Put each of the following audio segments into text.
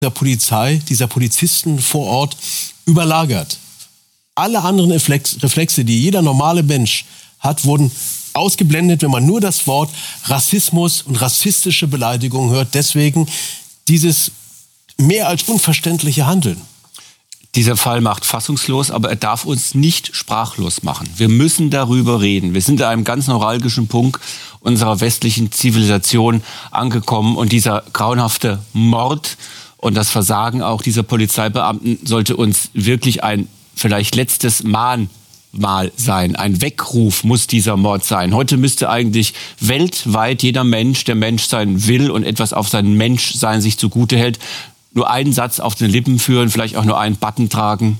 der Polizei, dieser Polizisten vor Ort überlagert. Alle anderen Reflexe, die jeder normale Mensch hat, wurden ausgeblendet, wenn man nur das Wort Rassismus und rassistische Beleidigung hört. Deswegen dieses mehr als unverständliche Handeln. Dieser Fall macht fassungslos, aber er darf uns nicht sprachlos machen. Wir müssen darüber reden. Wir sind an einem ganz neuralgischen Punkt unserer westlichen Zivilisation angekommen. Und dieser grauenhafte Mord und das Versagen auch dieser Polizeibeamten sollte uns wirklich ein vielleicht letztes Mahnmal sein. Ein Weckruf muss dieser Mord sein. Heute müsste eigentlich weltweit jeder Mensch, der Mensch sein will und etwas auf sein Menschsein sich zugute hält, nur einen Satz auf den Lippen führen, vielleicht auch nur einen Button tragen.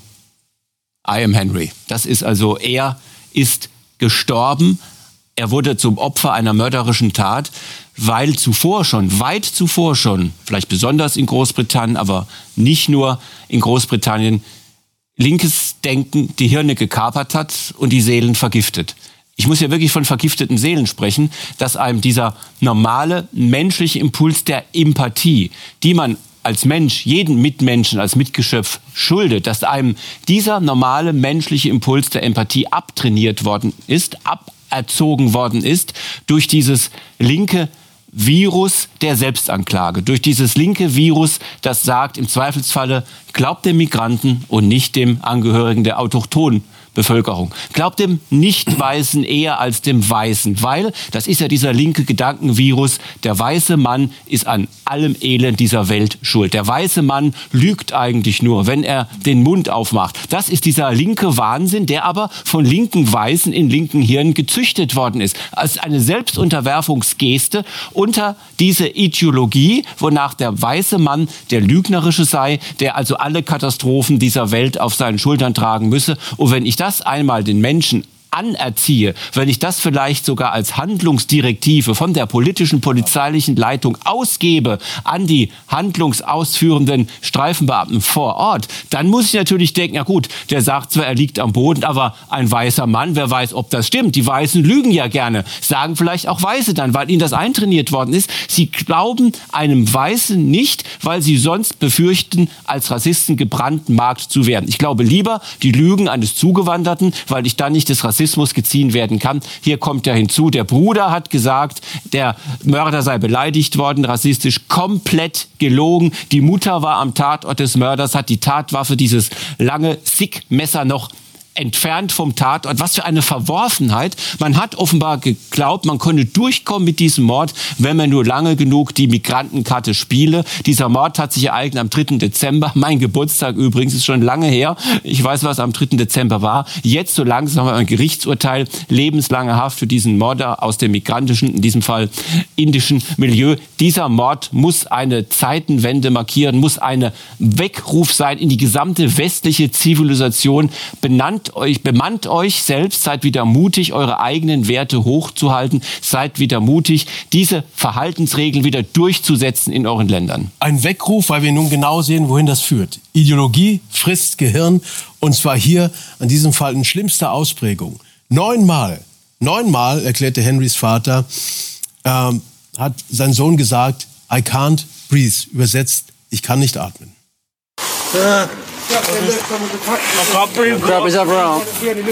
I am Henry. Das ist also, er ist gestorben. Er wurde zum Opfer einer mörderischen Tat, weil weit zuvor schon, vielleicht besonders in Großbritannien, aber nicht nur in Großbritannien, linkes Denken die Hirne gekapert hat und die Seelen vergiftet. Ich muss ja wirklich von vergifteten Seelen sprechen, dass einem dieser normale menschliche Impuls der Empathie, die man als Mensch, jeden Mitmenschen, als Mitgeschöpf schuldet, dass einem dieser normale menschliche Impuls der Empathie abtrainiert worden ist, aberzogen worden ist durch dieses linke Virus der Selbstanklage, durch dieses linke Virus, das sagt, im Zweifelsfalle, glaubt dem Migranten und nicht dem Angehörigen der autochthonen Bevölkerung. Glaubt dem Nicht-Weißen eher als dem Weißen, weil, das ist ja dieser linke Gedankenvirus, der weiße Mann ist an allem Elend dieser Welt schuld. Der weiße Mann lügt eigentlich nur, wenn er den Mund aufmacht. Das ist dieser linke Wahnsinn, der aber von linken Weißen in linken Hirnen gezüchtet worden ist. Als eine Selbstunterwerfungsgeste unter diese Ideologie, wonach der weiße Mann der Lügnerische sei, der also alle Katastrophen dieser Welt auf seinen Schultern tragen müsse. Und wenn ich das einmal den Menschen anerziehe, wenn ich das vielleicht sogar als Handlungsdirektive von der politischen, polizeilichen Leitung ausgebe an die handlungsausführenden Streifenbeamten vor Ort, dann muss ich natürlich denken, ja gut, der sagt zwar, er liegt am Boden, aber ein weißer Mann, wer weiß, ob das stimmt. Die Weißen lügen ja gerne, sagen vielleicht auch Weiße dann, weil ihnen das eintrainiert worden ist. Sie glauben einem Weißen nicht, weil sie sonst befürchten, als Rassisten gebrandmarkt zu werden. Ich glaube lieber die Lügen eines Zugewanderten, weil ich dann nicht des Rassismus geziehen werden kann. Hier kommt ja hinzu, der Bruder hat gesagt, der Mörder sei beleidigt worden, rassistisch, komplett gelogen. Die Mutter war am Tatort des Mörders, hat die Tatwaffe, dieses lange Sikh-Messer noch entfernt vom Tatort. Was für eine Verworfenheit. Man hat offenbar geglaubt, man könne durchkommen mit diesem Mord, wenn man nur lange genug die Migrantenkarte spiele. Dieser Mord hat sich ereignet am 3. Dezember. Mein Geburtstag übrigens ist schon lange her. Ich weiß, was am 3. Dezember war. Jetzt so langsam haben wir ein Gerichtsurteil, lebenslange Haft für diesen Mörder aus dem migrantischen, in diesem Fall indischen Milieu. Dieser Mord muss eine Zeitenwende markieren, muss eine Weckruf sein in die gesamte westliche Zivilisation. Bemannt euch selbst, seid wieder mutig, eure eigenen Werte hochzuhalten, seid wieder mutig, diese Verhaltensregeln wieder durchzusetzen in euren Ländern. Ein Weckruf, weil wir nun genau sehen, wohin das führt. Ideologie frisst Gehirn, und zwar hier an diesem Fall in schlimmster Ausprägung. 9-mal, erklärte Henrys Vater, hat sein Sohn gesagt, I can't breathe, übersetzt, ich kann nicht atmen. Grab his upper arm.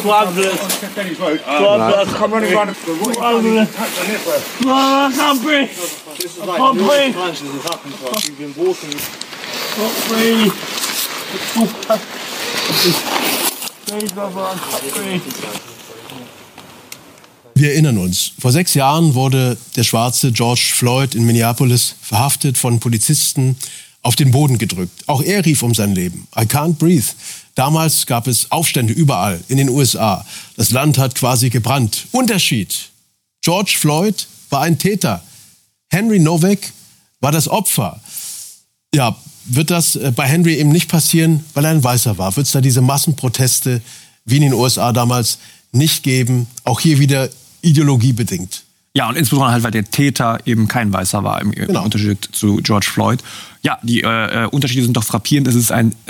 Wir erinnern uns, vor 6 Jahren wurde der schwarze George Floyd in Minneapolis verhaftet, von Polizisten auf den Boden gedrückt. Auch er rief um sein Leben. I can't breathe. Damals gab es Aufstände überall in den USA. Das Land hat quasi gebrannt. Unterschied: George Floyd war ein Täter. Henry Nowak war das Opfer. Ja, wird das bei Henry eben nicht passieren, weil er ein Weißer war? Wird es da diese Massenproteste wie in den USA damals nicht geben? Auch hier wieder ideologiebedingt. Ja, und insbesondere halt, weil der Täter eben kein Weißer war, im Unterschied zu George Floyd. Ja, die Unterschiede sind doch frappierend. Es ist ein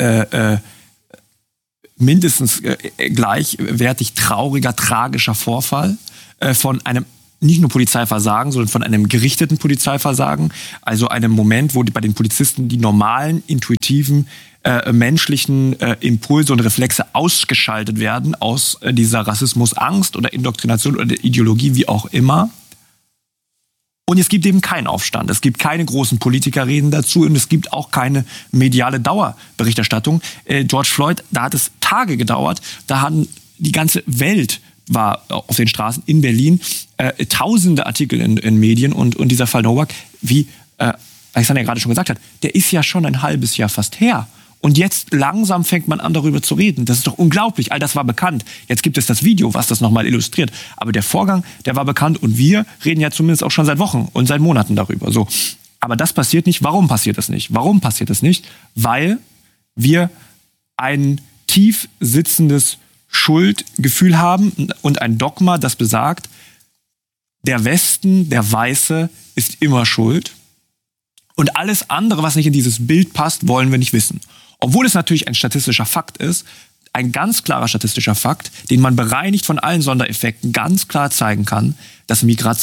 mindestens gleichwertig trauriger, tragischer Vorfall von einem nicht nur Polizeiversagen, sondern von einem gerichteten Polizeiversagen. Also einem Moment, wo bei den Polizisten die normalen, intuitiven, menschlichen Impulse und Reflexe ausgeschaltet werden aus dieser Rassismusangst oder Indoktrination oder Ideologie, wie auch immer. Und es gibt eben keinen Aufstand. Es gibt keine großen Politikerreden dazu und es gibt auch keine mediale Dauerberichterstattung. George Floyd, da hat es Tage gedauert. Da hatten die ganze Welt war auf den Straßen in Berlin, tausende Artikel in Medien und dieser Fall Novak, wie Alexander ja gerade schon gesagt hat, der ist ja schon ein halbes Jahr fast her. Und jetzt langsam fängt man an, darüber zu reden. Das ist doch unglaublich. All das war bekannt. Jetzt gibt es das Video, was das nochmal illustriert. Aber der Vorgang, der war bekannt und wir reden ja zumindest auch schon seit Wochen und seit Monaten darüber. So. Aber das passiert nicht. Warum passiert das nicht? Warum passiert das nicht? Weil wir ein tief sitzendes Schuldgefühl haben und ein Dogma, das besagt, der Westen, der Weiße, ist immer schuld. Und alles andere, was nicht in dieses Bild passt, wollen wir nicht wissen. Obwohl es natürlich ein statistischer Fakt ist, ein ganz klarer statistischer Fakt, den man bereinigt von allen Sondereffekten ganz klar zeigen kann, dass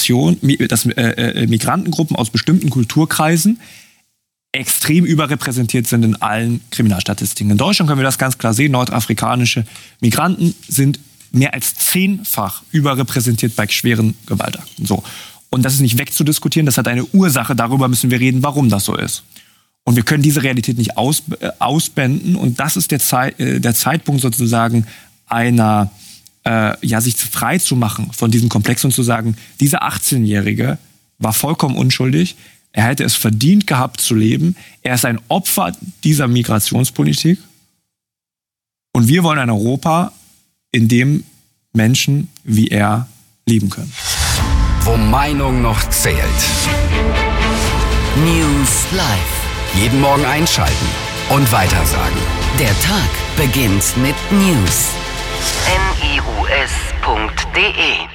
Migrantengruppen aus bestimmten Kulturkreisen extrem überrepräsentiert sind in allen Kriminalstatistiken. In Deutschland können wir das ganz klar sehen. Nordafrikanische Migranten sind mehr als 10-fach überrepräsentiert bei schweren Gewaltakten. So. Und das ist nicht wegzudiskutieren, das hat eine Ursache, darüber müssen wir reden, warum das so ist. Und wir können diese Realität nicht ausblenden und das ist der Zeitpunkt sozusagen einer, sich frei zu machen von diesem Komplex und zu sagen, dieser 18-Jährige war vollkommen unschuldig, er hätte es verdient gehabt zu leben, er ist ein Opfer dieser Migrationspolitik und wir wollen ein Europa, in dem Menschen wie er leben können. Wo Meinung noch zählt. News Live. Jeden Morgen einschalten und weitersagen. Der Tag beginnt mit News. NIUS.de